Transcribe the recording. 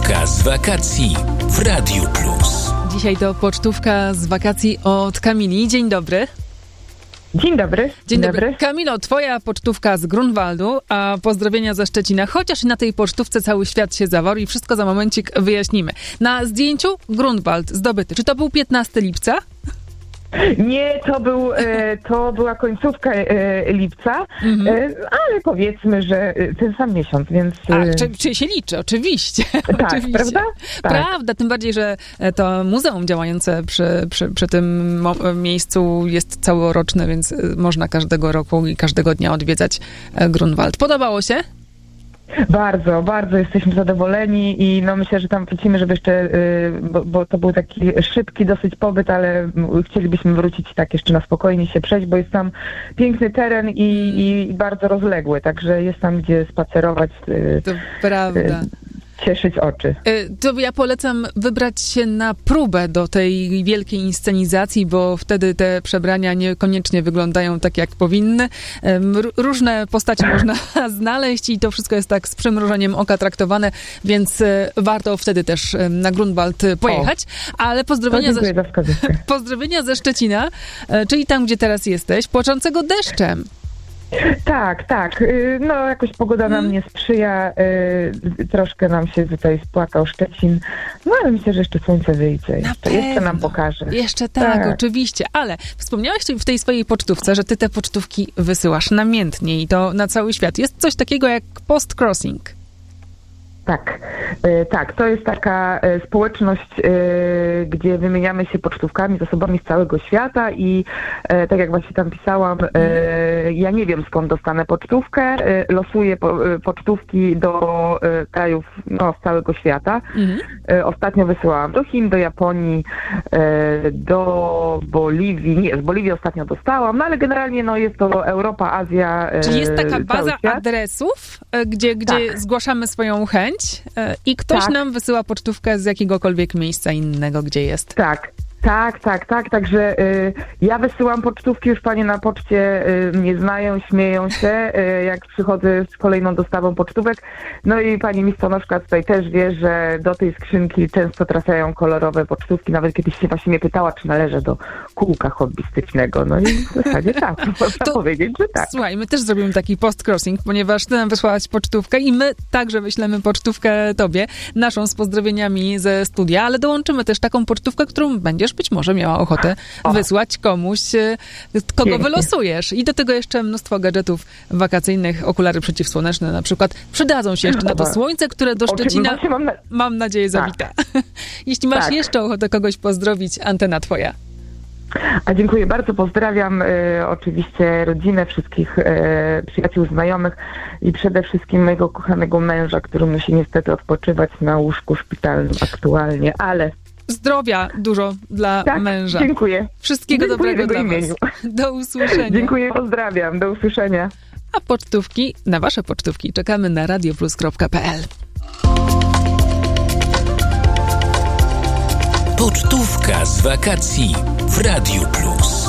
Pocztówka z wakacji w Radiu Plus. Dzisiaj to pocztówka z wakacji od Kamili. Dzień dobry. Dzień dobry. Dzień dobry. Kamilo, twoja pocztówka z Grunwaldu, a pozdrowienia ze Szczecina, chociaż na tej pocztówce cały świat się zawarł i wszystko za momencik wyjaśnimy. Na zdjęciu Grunwald zdobyty. Czy to był 15 lipca? Nie, to była końcówka lipca, ale powiedzmy, że ten sam miesiąc, więc... Czy się liczy? Oczywiście. Tak, oczywiście. prawda? Tak. Prawda, tym bardziej, że to muzeum działające przy tym miejscu jest całoroczne, więc można każdego roku i każdego dnia odwiedzać Grunwald. Podobało się? Bardzo, bardzo jesteśmy zadowoleni i myślę, że tam wrócimy, żeby jeszcze, bo to był taki szybki dosyć pobyt, ale chcielibyśmy wrócić tak jeszcze na spokojnie się przejść, bo jest tam piękny teren i bardzo rozległy, także jest tam gdzie spacerować. To prawda. Cieszyć oczy. To ja polecam wybrać się na próbę do tej wielkiej inscenizacji, bo wtedy te przebrania niekoniecznie wyglądają tak, jak powinny. Różne postacie można znaleźć i to wszystko jest tak z przymrużeniem oka traktowane, więc warto wtedy też na Grunwald pojechać. Ale pozdrowienia ze Szczecina, czyli tam, gdzie teraz jesteś, płaczącego deszczem. Tak. Jakoś pogoda nam nie sprzyja. Troszkę nam się tutaj spłakał Szczecin. Ale myślę, że jeszcze słońce wyjdzie. Jeszcze nam pokaże. Jeszcze tak, oczywiście. Ale wspomniałaś w tej swojej pocztówce, że ty te pocztówki wysyłasz namiętnie i to na cały świat. Jest coś takiego jak post-crossing. Tak, to jest taka społeczność, gdzie wymieniamy się pocztówkami z osobami z całego świata i tak jak właśnie tam pisałam, ja nie wiem skąd dostanę pocztówkę, losuję pocztówki do krajów z całego świata. Ostatnio wysyłałam do Chin, do Japonii, do Boliwii, nie, z Boliwii ostatnio dostałam, ale generalnie jest to Europa, Azja. Czyli jest taka baza adresów, gdzie zgłaszamy swoją chęć i ktoś nam wysyła pocztówkę z jakiegokolwiek miejsca innego, gdzie jest. Tak. Także ja wysyłam pocztówki, już panie na poczcie mnie znają, śmieją się, jak przychodzę z kolejną dostawą pocztówek. I pani listonoszka tutaj też wie, że do tej skrzynki często trafiają kolorowe pocztówki. Nawet kiedyś się właśnie mnie pytała, czy należę do kółka hobbystycznego. I w zasadzie tak, można powiedzieć, że tak. Słuchaj, my też zrobimy taki post-crossing, ponieważ ty nam wysłałaś pocztówkę i my także wyślemy pocztówkę tobie, naszą z pozdrowieniami ze studia, ale dołączymy też taką pocztówkę, którą będziesz być może miała ochotę wysłać komuś, kogo Pięknie. Wylosujesz. I do tego jeszcze mnóstwo gadżetów wakacyjnych, okulary przeciwsłoneczne na przykład, przydadzą się jeszcze na to słońce, które do Szczecina, mam nadzieję, zawita. Jeśli masz jeszcze ochotę kogoś pozdrowić, antena twoja. A dziękuję bardzo, pozdrawiam oczywiście rodzinę, wszystkich przyjaciół, znajomych i przede wszystkim mojego kochanego męża, który musi niestety odpoczywać na łóżku szpitalnym aktualnie, ale zdrowia dużo dla męża. Dziękuję. Wszystkiego dobrego dla was. Do usłyszenia. Dziękuję, pozdrawiam. Do usłyszenia. A na wasze pocztówki czekamy na radioplus.pl. Pocztówka z wakacji w Radiu Plus.